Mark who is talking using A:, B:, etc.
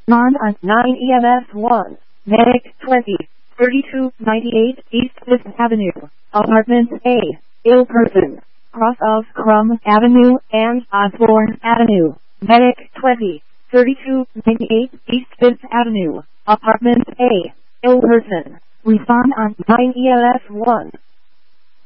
A: Non on 9 EMS 1, Medic 20, 3298 East 5th Avenue, Apartment A, ill person, cross of Crum Avenue and Osborne Avenue, Medic 20, 3298 East 5th Avenue, Apartment A, ill person, respond on 9 EMS 1.